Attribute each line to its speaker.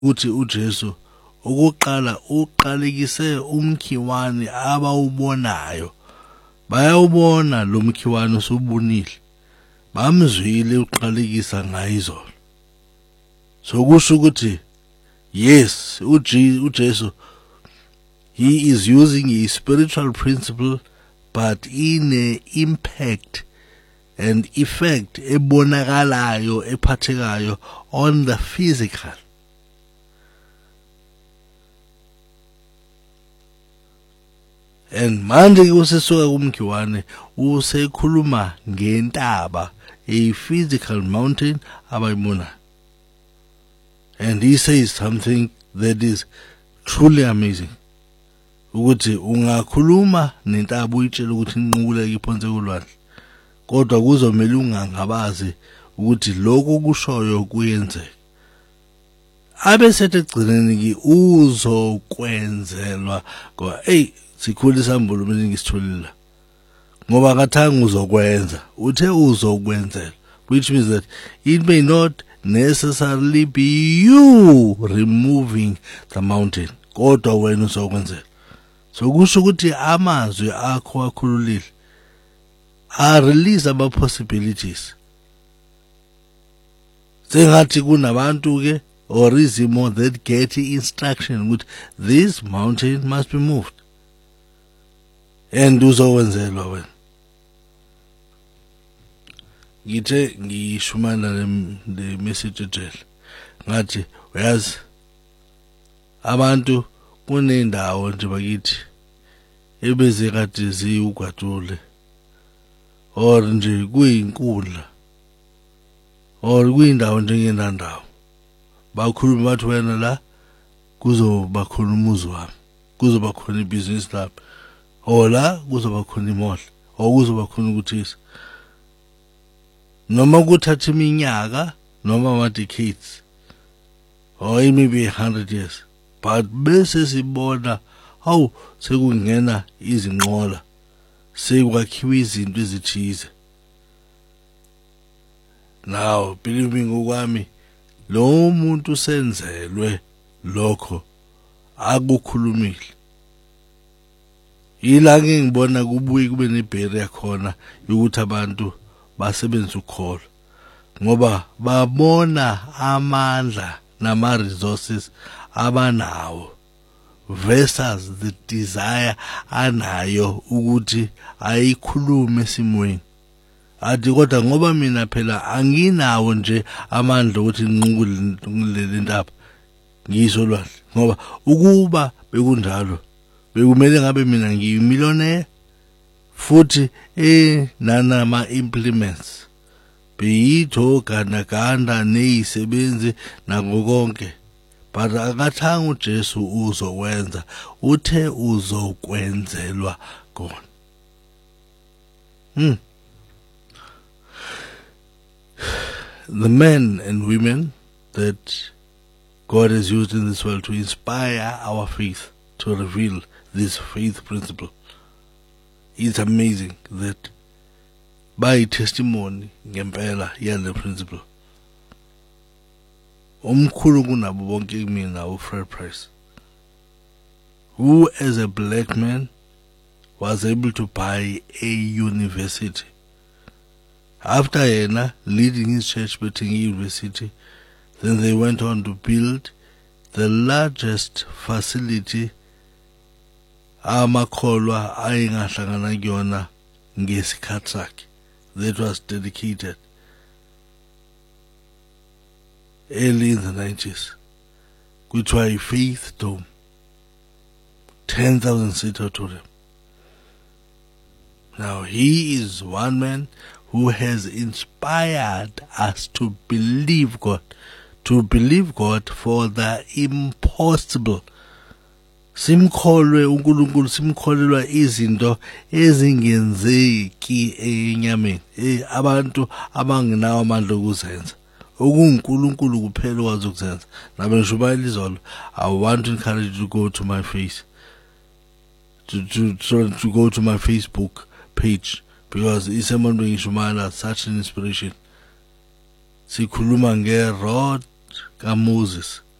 Speaker 1: uthi uJesu ukuqala uqalekise umkhiwane abawubonayo bayawubona lo mkhiwane usubunile bamzwile uqalekisa ngayizolo so kusho ukuthi yes uJesu he is using a spiritual principle but in a impact and effect ebonakalayo ephathekayo on the physical. And manje usesuka kumkhiwane usekhuluma ngentaba a physical mountain abayibona. And he says something that is truly amazing. Ukuthi ungakhuluma nentaba uyitshela ukuthi inquleke iphonse kulwandle. Kodwa kuzomela ungangabazi ukuthi lokho kushoyo kuyenzeka. Abesethe egcineni ki uzokwenzelwa ngoba sikhulu isambulo mina ngisitholile ngoba akathanga uzokwenza uthe uzokwenzelwa which means that it may not necessarily be you removing the mountain kodwa wena uzokwenzelwa so kusho ukuthi amazwi akho akhululile release ama possibilities sengathi kunabantu ke or izimo that get instruction ukuthi this mountain must be moved and uzokwenzelwa wena ngithe ngishumana le message ejele ngathi uyazi abantu kunendawo nje bakithi ebeze kade ziyugwadule or nje kuyinkundla or kuyindawo njengendawo bakhuluma bathi wena la kuzoba khona umuzi wami kuzoba khona ibusiness lapha ola kuzoba khona imodla okuzoba khona ukuthisa noma kuthatha iminyaka noma ama decades or maybe 100 years but bese sibona how sekungena izinqola sekwakhiwa izinto ezithize now believe me ngokwami lo muntu senzelwe lokho akukhulumile ilake ngibona kubuye kube nebarrier khona ukuthi abantu basebenza ukukholo ngoba babona amandla nama resources abanawo versus the desire anayo ukuthi ayikhulume esimweni athi kodwa ngoba mina phela anginawo nje amandla ukuthi nginqukule lentaba ngisho lwandle ngoba ukuba bekunjalo bekumele ngabe mina ngiyimillionaire futhi nanama implements beyitho ganda nezisebenzi nakonke but akathanga uJesu uzokwenza uthe uzokwenzelwa khona the men and women that God has used in this world to inspire our faith to reveal this faith principle. It's amazing that by testimony ngempela yale principle umkhulu kunabo bonke mina uFred Price who as a black man was able to buy a university after yena leading his church betting university. Then they went on to build the largest facility amakholwa ayingahlangana kuyona ngesikhathi sakhe that was dedicated early in the 90s which was a faith dome 10,000 seat auditorium. Now he is one man who has inspired us to believe God for the impossible. Simkholwe uNkulunkulu simkholelwa izinto ezingenzeki enyameni abantu abangenawo amandla okuzenza okuNkulunkulu kuphela okwazi ukuzenza. Nabe ngishumayela izolo I want to encourage you to go to my face to go to my Facebook page because isemondo ngishumayela such an inspiration. Sikhuluma ngerod kaMoses